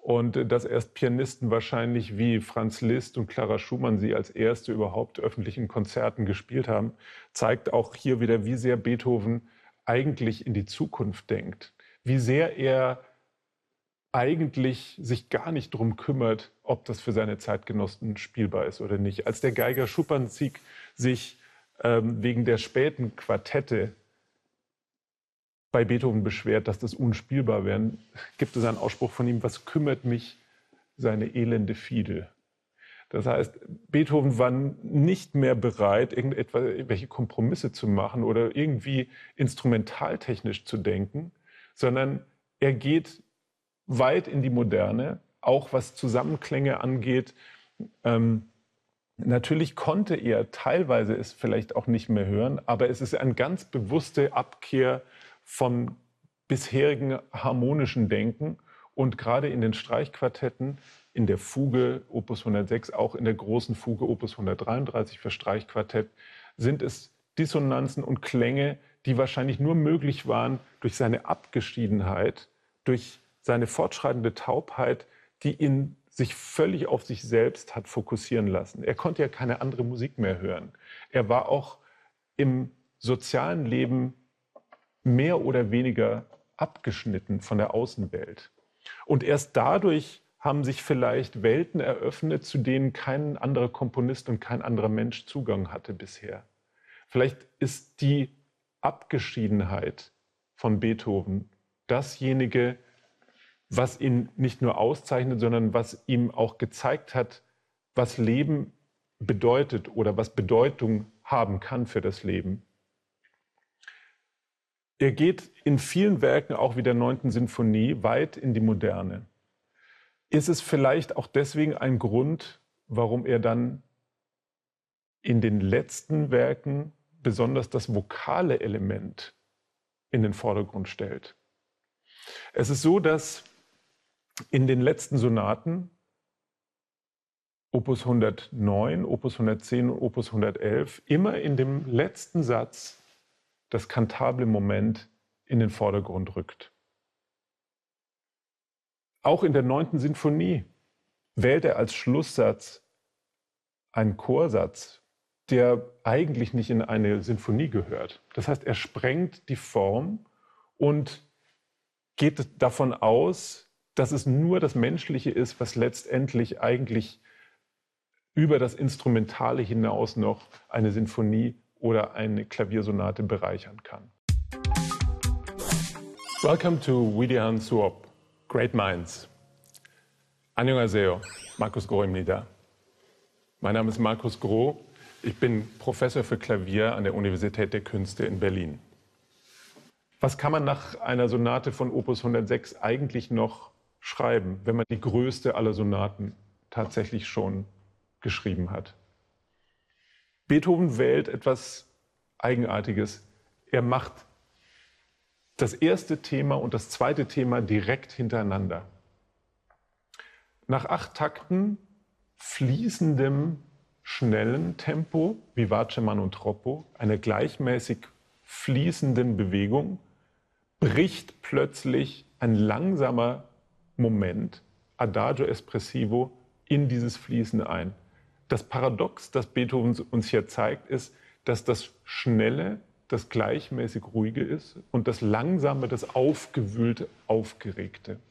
Und dass erst Pianisten wahrscheinlich wie Franz Liszt und Clara Schumann sie als erste überhaupt öffentlich in Konzerten gespielt haben, zeigt auch hier wieder, wie sehr Beethoven eigentlich in die Zukunft denkt. Wie sehr er eigentlich sich gar nicht darum kümmert, ob das für seine Zeitgenossen spielbar ist oder nicht. Als der Geiger Schuppanzig sich wegen der späten Quartette bei Beethoven beschwert, dass das unspielbar wären, gibt es einen Ausspruch von ihm: Was kümmert mich seine elende Fiedel? Das heißt, Beethoven war nicht mehr bereit, irgendwelche Kompromisse zu machen oder irgendwie instrumentaltechnisch zu denken, sondern er geht weit in die Moderne, auch was Zusammenklänge angeht. Natürlich konnte er teilweise es vielleicht auch nicht mehr hören, aber es ist eine ganz bewusste Abkehr von bisherigen harmonischen Denken. Und gerade in den Streichquartetten, in der Fuge Opus 106, auch in der großen Fuge Opus 133 für Streichquartett, sind es Dissonanzen und Klänge, die wahrscheinlich nur möglich waren durch seine Abgeschiedenheit, durch seine fortschreitende Taubheit, die ihn sich völlig auf sich selbst hat fokussieren lassen. Er konnte ja keine andere Musik mehr hören. Er war auch im sozialen Leben mehr oder weniger abgeschnitten von der Außenwelt. Und erst dadurch haben sich vielleicht Welten eröffnet, zu denen kein anderer Komponist und kein anderer Mensch Zugang hatte bisher. Vielleicht ist die Abgeschiedenheit von Beethoven dasjenige, was ihn nicht nur auszeichnet, sondern was ihm auch gezeigt hat, was Leben bedeutet oder was Bedeutung haben kann für das Leben. Er geht in vielen Werken, auch wie der 9. Sinfonie, weit in die Moderne. Ist es vielleicht auch deswegen ein Grund, warum er dann in den letzten Werken besonders das vokale Element in den Vordergrund stellt? Es ist so, dass in den letzten Sonaten, Opus 109, Opus 110 und Opus 111, immer in dem letzten Satz das kantable Moment in den Vordergrund rückt. Auch in der 9. Sinfonie wählt er als Schlusssatz einen Chorsatz, der eigentlich nicht in eine Sinfonie gehört. Das heißt, er sprengt die Form und geht davon aus, dass es nur das Menschliche ist, was letztendlich eigentlich über das Instrumentale hinaus noch eine Sinfonie oder eine Klaviersonate bereichern kann. Welcome to Widian Suop, Great Minds. Annyeonghaseyo, Markus Groh-Imnida. Mein Name ist Markus Groh. Ich bin Professor für Klavier an der Universität der Künste in Berlin. Was kann man nach einer Sonate von Opus 106 eigentlich noch schreiben, wenn man die größte aller Sonaten tatsächlich schon geschrieben hat? Beethoven wählt etwas Eigenartiges. Er macht das erste Thema und das zweite Thema direkt hintereinander. Nach 8 Takten, fließendem, schnellen Tempo, vivace man und troppo, einer gleichmäßig fließenden Bewegung, bricht plötzlich ein langsamer Moment, Adagio espressivo, in dieses Fließen ein. Das Paradox, das Beethoven uns hier zeigt, ist, dass das Schnelle das gleichmäßig Ruhige ist und das Langsame das Aufgewühlte, Aufgeregte.